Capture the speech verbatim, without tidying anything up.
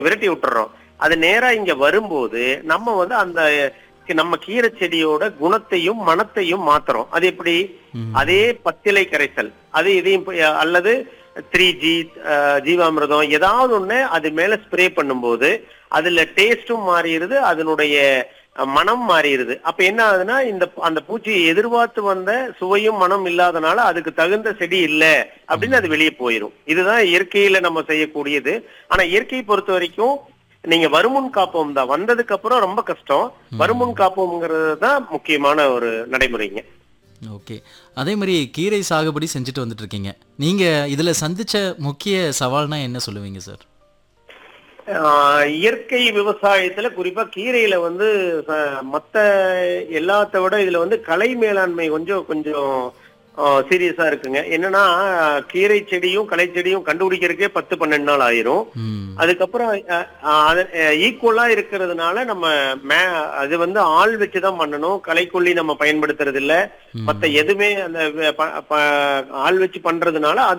விரட்டி விட்டுறோம். அது நேரா இங்க வரும்போது நம்ம வந்து அந்த நம்ம கீரை செடியோட குணத்தையும் மனத்தையும் மாத்துறோம். அது எப்படி? அதே பத்திலை கரைசல் அது இதையும் அல்லது த்ரீ ஜி ஜீவாமிர்தம் ஏதாவது ஒண்ணு அது மேல ஸ்ப்ரே பண்ணும்போது அதுல டேஸ்டும் மாறிடுது, அதனுடைய மனம் மாறிடுது. அப்ப என்ன ஆகுதுன்னா இந்த அந்த பூச்சியை எதிர்பார்த்து வந்த சுவையும் மனம் இல்லாதனால அதுக்கு தகுந்த செடி இல்ல அப்படின்னு அது வெளியே போயிடும். இதுதான் இயற்கையில நம்ம செய்யக்கூடியது. ஆனா இயற்கையை பொறுத்த வரைக்கும் நீங்க வருமுன் காப்போம் தான், வந்ததுக்கு அப்புறம் ரொம்ப கஷ்டம். வருமுன் காப்போம்ங்கிறது தான் முக்கியமான ஒரு நடைமுறைங்க. ஓகே. அதே மாதிரி கீரை சாகுபடி செஞ்சுட்டு வந்துட்டு இருக்கீங்க. நீங்க இதுல சந்திச்ச முக்கிய சவால்னா என்ன சொல்லுவீங்க சார்? இயற்கை விவசாயத்துல குறிப்பா கீரையில வந்து மத்த எல்லாத்த விட இதுல வந்து கலை மேலாண்மை கொஞ்சம் கொஞ்சம் சீரியஸா இருக்குங்க. என்னன்னா கீரை செடியும் களை செடியும் கண்டுபிடிக்கிறதுக்கே பத்து பன்னெண்டு நாள் ஆயிரும். அதுக்கப்புறம் ஈக்குவலா இருக்கிறதுனால நம்ம மே அது வந்து ஆள் வச்சுதான் பண்ணணும். களைக்கொல்லி நம்ம பயன்படுத்துறது இல்ல, மத்த எதுவுமே அந்த ஆள் வச்சு பண்றதுனால